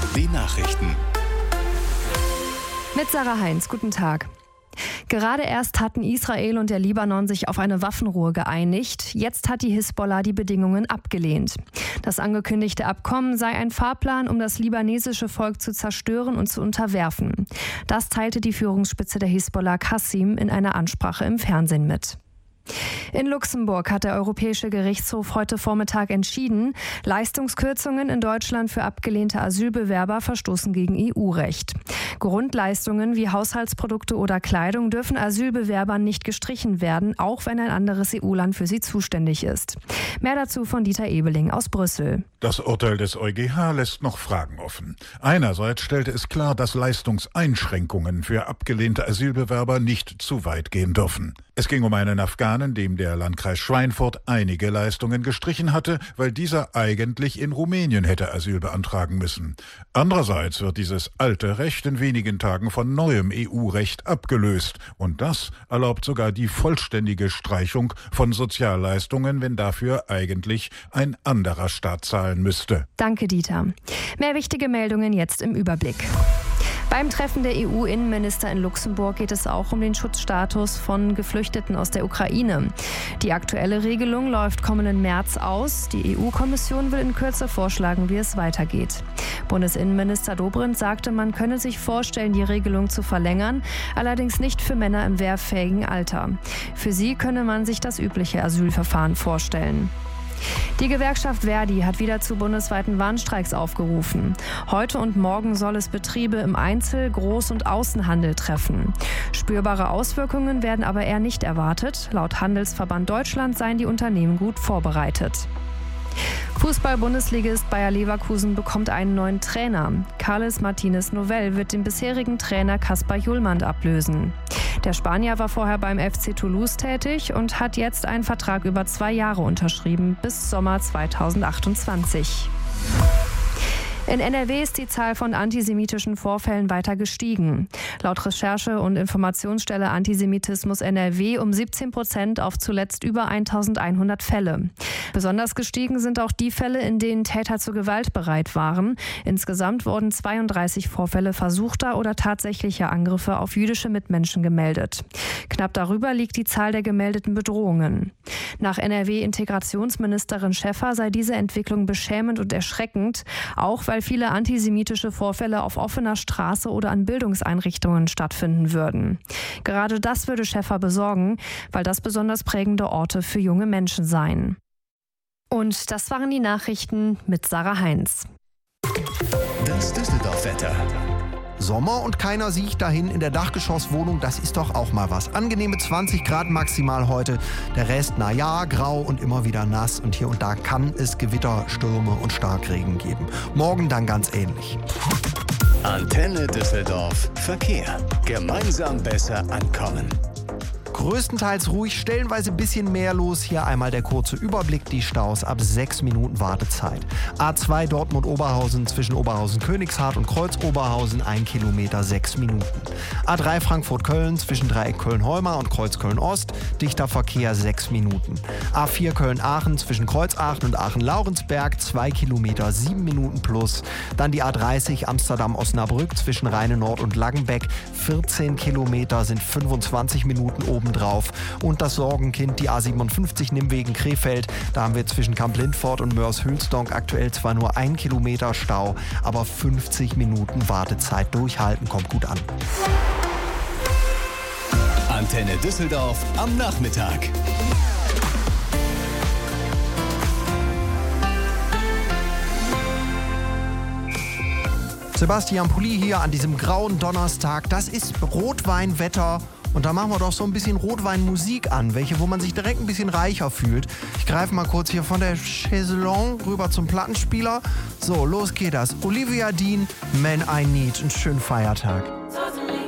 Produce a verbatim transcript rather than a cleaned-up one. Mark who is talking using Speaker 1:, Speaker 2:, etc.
Speaker 1: Die Nachrichten.
Speaker 2: Mit Sarah Heinz, guten Tag. Gerade erst hatten Israel und der Libanon sich auf eine Waffenruhe geeinigt. Jetzt hat die Hisbollah die Bedingungen abgelehnt. Das angekündigte Abkommen sei ein Fahrplan, um das libanesische Volk zu zerstören und zu unterwerfen. Das teilte die Führungsspitze der Hisbollah Qassim in einer Ansprache im Fernsehen mit. In Luxemburg hat der Europäische Gerichtshof heute Vormittag entschieden, Leistungskürzungen in Deutschland für abgelehnte Asylbewerber verstoßen gegen E U-Recht. Grundleistungen wie Haushaltsprodukte oder Kleidung dürfen Asylbewerbern nicht gestrichen werden, auch wenn ein anderes E U-Land für sie zuständig ist. Mehr dazu von Dieter Ebeling aus Brüssel.
Speaker 3: Das Urteil des EuGH lässt noch Fragen offen. Einerseits stellte es klar, dass Leistungseinschränkungen für abgelehnte Asylbewerber nicht zu weit gehen dürfen. Es ging um einen Afghanen, dem der Landkreis Schweinfurt einige Leistungen gestrichen hatte, weil dieser eigentlich in Rumänien hätte Asyl beantragen müssen. Andererseits wird dieses alte Recht in wenigen Tagen von neuem E U-Recht abgelöst. Und das erlaubt sogar die vollständige Streichung von Sozialleistungen, wenn dafür eigentlich ein anderer Staat zahlen müsste.
Speaker 2: Danke, Dieter. Mehr wichtige Meldungen jetzt im Überblick. Beim Treffen der E U-Innenminister in Luxemburg geht es auch um den Schutzstatus von Geflüchteten aus der Ukraine. Die aktuelle Regelung läuft kommenden März aus. Die E U-Kommission will in Kürze vorschlagen, wie es weitergeht. Bundesinnenminister Dobrindt sagte, man könne sich vorstellen, die Regelung zu verlängern, allerdings nicht für Männer im wehrfähigen Alter. Für sie könne man sich das übliche Asylverfahren vorstellen. Die Gewerkschaft Verdi hat wieder zu bundesweiten Warnstreiks aufgerufen. Heute und morgen soll es Betriebe im Einzel-, Groß- und Außenhandel treffen. Spürbare Auswirkungen werden aber eher nicht erwartet. Laut Handelsverband Deutschland seien die Unternehmen gut vorbereitet. Fußball-Bundesligist Bayer Leverkusen bekommt einen neuen Trainer. Carles Martínez Novell wird den bisherigen Trainer Kaspar Hjulmand ablösen. Der Spanier war vorher beim F C Toulouse tätig und hat jetzt einen Vertrag über zwei Jahre unterschrieben, bis Sommer zweitausendachtundzwanzig. In N R W ist die Zahl von antisemitischen Vorfällen weiter gestiegen. Laut Recherche- und Informationsstelle Antisemitismus N R W um siebzehn Prozent auf zuletzt über eintausendeinhundert Fälle. Besonders gestiegen sind auch die Fälle, in denen Täter zur Gewalt bereit waren. Insgesamt wurden zweiunddreißig Vorfälle versuchter oder tatsächlicher Angriffe auf jüdische Mitmenschen gemeldet. Knapp darüber liegt die Zahl der gemeldeten Bedrohungen. Nach N R W-Integrationsministerin Schäffer sei diese Entwicklung beschämend und erschreckend, auch weil viele antisemitische Vorfälle auf offener Straße oder an Bildungseinrichtungen stattfinden würden. Gerade das würde Schäffer besorgen, weil das besonders prägende Orte für junge Menschen seien. Und das waren die Nachrichten mit Sarah Heinz.
Speaker 1: Das Düsseldorf-Wetter.
Speaker 4: Sommer und keiner sieht dahin in der Dachgeschosswohnung, das ist doch auch mal was. Angenehme zwanzig Grad maximal heute, der Rest, na ja, grau und immer wieder nass und hier und da kann es Gewitter, Stürme und Starkregen geben. Morgen dann ganz ähnlich.
Speaker 1: Antenne Düsseldorf Verkehr. Gemeinsam besser ankommen.
Speaker 4: Größtenteils ruhig, stellenweise ein bisschen mehr los. Hier einmal der kurze Überblick, die Staus ab sechs Minuten Wartezeit. A zwei Dortmund-Oberhausen zwischen Oberhausen-Königshardt und Kreuz-Oberhausen, ein Kilometer, sechs Minuten. A drei Frankfurt-Köln zwischen Dreieck Köln-Heumar und Kreuz Köln-Ost, dichter Verkehr, sechs Minuten. A vier Köln-Aachen zwischen Kreuz-Aachen und Aachen-Laurensberg, zwei Kilometer, sieben Minuten plus. Dann die A dreißig Amsterdam-Osnabrück zwischen Rheine-Nord und Langenbeck, vierzehn Kilometer, sind fünfundzwanzig Minuten oben drauf. Und das Sorgenkind, die A siebenundfünfzig Nimwegen-Krefeld. Da haben wir zwischen Kamp-Lindfort und Mörs-Hülsdonk aktuell zwar nur ein Kilometer Stau, aber fünfzig Minuten Wartezeit. Durchhalten, kommt gut an.
Speaker 1: Antenne Düsseldorf am Nachmittag.
Speaker 4: Sebastian Pulli hier an diesem grauen Donnerstag. Das ist Rotweinwetter. Und da machen wir doch so ein bisschen Rotweinmusik an, welche, wo man sich direkt ein bisschen reicher fühlt. Ich greife mal kurz hier von der Chaiselong rüber zum Plattenspieler. So, los geht das. Olivia Dean, Man I Need. Einen schönen Feiertag.